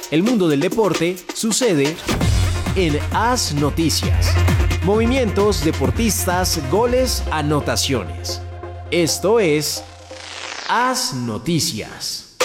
El mundo del deporte sucede en AS Noticias. Movimientos, deportistas, goles, anotaciones. Esto es AS Noticias.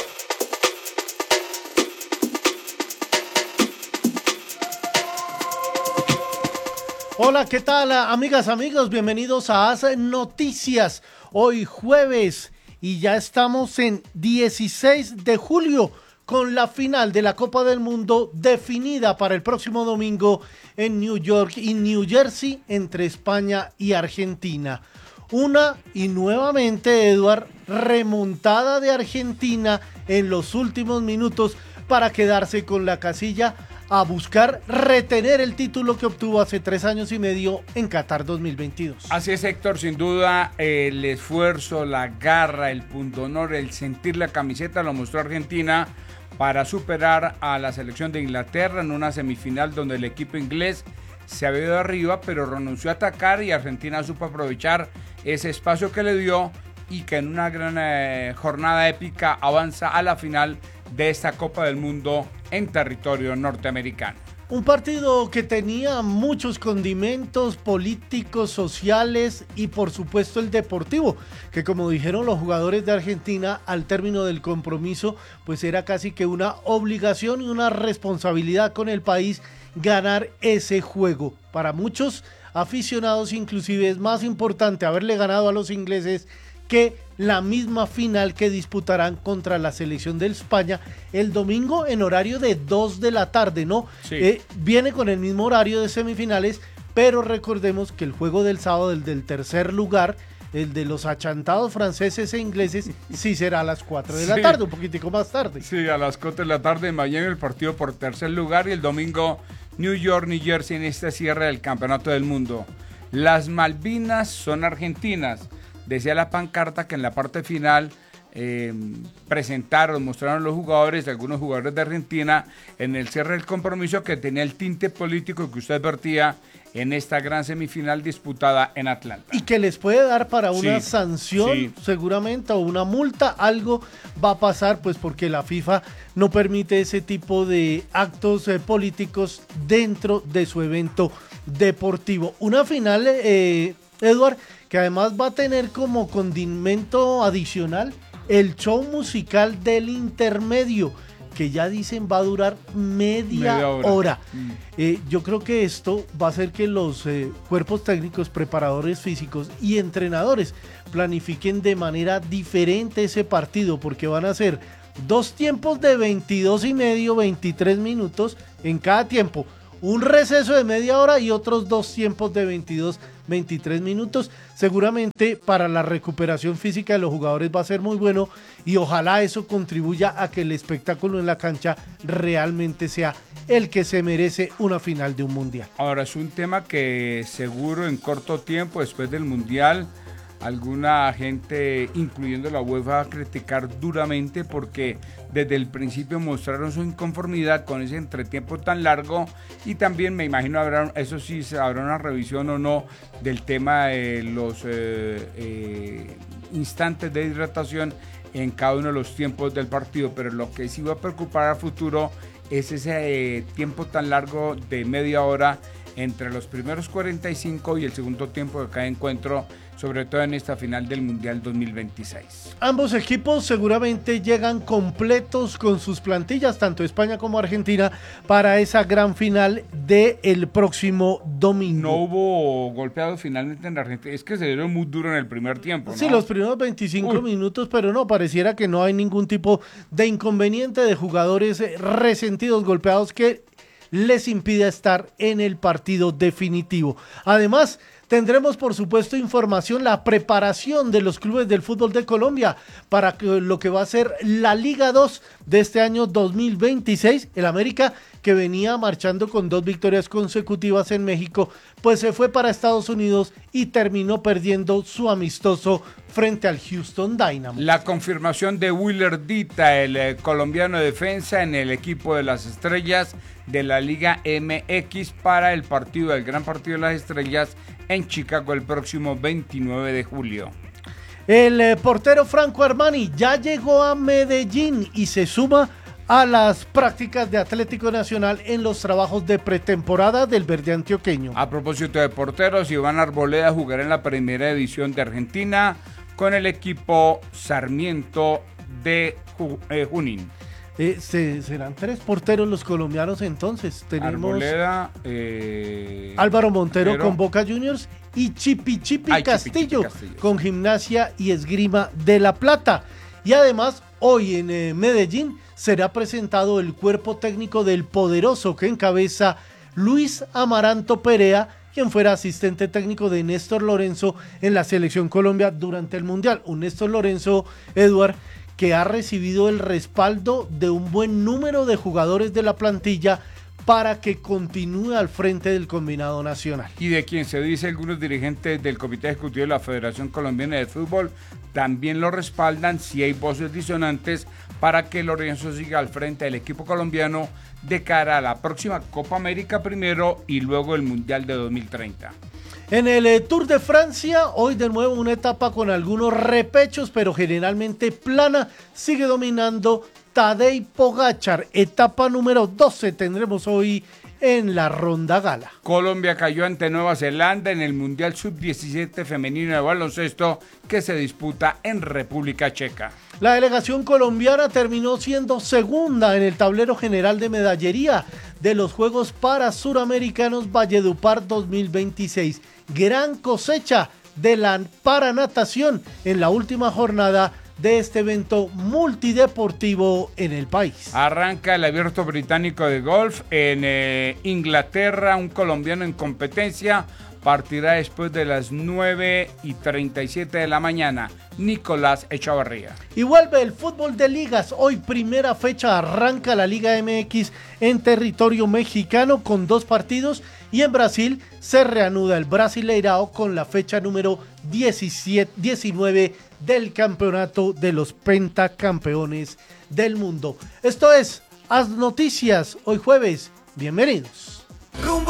Hola, ¿qué tal, amigas, amigos? Bienvenidos a AS Noticias. Hoy jueves y ya estamos en 16 de julio con la final de la Copa del Mundo definida para el próximo domingo en New York y New Jersey entre España y Argentina. Una y nuevamente, Eduard, remontada de Argentina en los últimos minutos para quedarse con la casilla a buscar retener el título que obtuvo hace 3 años y medio en Qatar 2022. Así es, Héctor, sin duda el esfuerzo, la garra, el punto honor, el sentir la camiseta lo mostró Argentina para superar a la selección de Inglaterra en una semifinal donde el equipo inglés se había ido arriba, pero renunció a atacar y Argentina supo aprovechar ese espacio que le dio y que en una gran jornada épica avanza a la final de esta Copa del Mundo en territorio norteamericano. Un partido que tenía muchos condimentos políticos, sociales y por supuesto el deportivo, que como dijeron los jugadores de Argentina al término del compromiso, pues era casi que una obligación y una responsabilidad con el país ganar ese juego. Para muchos aficionados inclusive es más importante haberle ganado a los ingleses que la misma final que disputarán contra la selección de España el domingo en horario de 2 de la tarde, ¿no? Sí. Viene con el mismo horario de semifinales, pero recordemos que el juego del sábado, el del tercer lugar, el de los achantados franceses e ingleses, sí será a las 4 de la tarde, un poquitico más tarde. Sí, a las 4 de la tarde en Miami el partido por tercer lugar y el domingo New York, New Jersey en este cierre del Campeonato del Mundo. Las Malvinas son argentinas. Decía la pancarta que en la parte final mostraron los jugadores, algunos jugadores de Argentina, en el cierre del compromiso que tenía el tinte político que usted advertía en esta gran semifinal disputada en Atlanta. Y que les puede dar para una sanción, seguramente, o una multa, algo va a pasar, pues porque la FIFA no permite ese tipo de actos políticos dentro de su evento deportivo. Una final, Eduard, que además va a tener como condimento adicional el show musical del intermedio, que ya dicen va a durar media hora. Yo creo que esto va a hacer que los cuerpos técnicos, preparadores físicos y entrenadores planifiquen de manera diferente ese partido, porque van a ser 2 tiempos de 22 y medio, 23 minutos en cada tiempo. Un receso de media hora y otros 2 tiempos de 22, 23 minutos. Seguramente para la recuperación física de los jugadores va a ser muy bueno y ojalá eso contribuya a que el espectáculo en la cancha realmente sea el que se merece una final de un mundial. Ahora es un tema que seguro en corto tiempo después del mundial alguna gente, incluyendo la UEFA, va a criticar duramente porque desde el principio mostraron su inconformidad con ese entretiempo tan largo y también me imagino habrá una revisión o no del tema de los instantes de hidratación en cada uno de los tiempos del partido, pero lo que sí va a preocupar a futuro es ese tiempo tan largo de media hora entre los primeros 45 y el segundo tiempo de cada encuentro, sobre todo en esta final del Mundial 2026. Ambos equipos seguramente llegan completos con sus plantillas, tanto España como Argentina, para esa gran final del próximo domingo. No hubo golpeados finalmente en Argentina, es que se dieron muy duro en el primer tiempo, ¿no? Sí, los primeros 25 minutos, pero no, pareciera que no hay ningún tipo de inconveniente de jugadores resentidos, golpeados, que les impide estar en el partido definitivo. Además, tendremos por supuesto información, la preparación de los clubes del fútbol de Colombia para lo que va a ser la Liga 2 de este año 2026. El América, que venía marchando con 2 victorias consecutivas en México, pues se fue para Estados Unidos y terminó perdiendo su amistoso frente al Houston Dynamo. La confirmación de Willer Dita, el colombiano de defensa, en el equipo de las Estrellas de la Liga MX para el partido, el Gran Partido de las Estrellas en Chicago el próximo 29 de julio. El portero Franco Armani ya llegó a Medellín y se suma a las prácticas de Atlético Nacional en los trabajos de pretemporada del verde antioqueño. A propósito de porteros, Iván Arboleda jugará en la primera división de Argentina con el equipo Sarmiento de Junín. Serán 3 porteros los colombianos entonces. Tenemos Arboleda, Álvaro Montero con Boca Juniors y Chipi Castillo con Gimnasia y Esgrima de La Plata. Y además, hoy en Medellín será presentado el cuerpo técnico del Poderoso que encabeza Luis Amaranto Perea, quien fuera asistente técnico de Néstor Lorenzo en la Selección Colombia durante el Mundial. Un Néstor Lorenzo, Eduard, que ha recibido el respaldo de un buen número de jugadores de la plantilla para que continúe al frente del combinado nacional. Y de quien se dice algunos dirigentes del Comité Ejecutivo de la Federación Colombiana de Fútbol también lo respaldan si hay voces disonantes para que Lorenzo siga al frente del equipo colombiano de cara a la próxima Copa América primero y luego el Mundial de 2030. En el Tour de Francia, hoy de nuevo una etapa con algunos repechos, pero generalmente plana, sigue dominando Tadej Pogačar. Etapa número 12 tendremos hoy en la Ronda Gala. Colombia cayó ante Nueva Zelanda en el Mundial Sub-17 femenino de baloncesto que se disputa en República Checa. La delegación colombiana terminó siendo segunda en el tablero general de medallería de los Juegos Suramericanos Valledupar 2026. Gran cosecha de la paranatación en la última jornada de este evento multideportivo en el país. Arranca el Abierto Británico de Golf en Inglaterra. Un colombiano en competencia partirá después de las 9:37 de la mañana. Nicolás Echavarría. Y vuelve el fútbol de ligas. Hoy primera fecha arranca la Liga MX en territorio mexicano con 2 partidos. Y en Brasil se reanuda el Brasileirao con la fecha número 19 del campeonato de los pentacampeones del mundo. Esto es Haz Noticias, hoy jueves. Bienvenidos.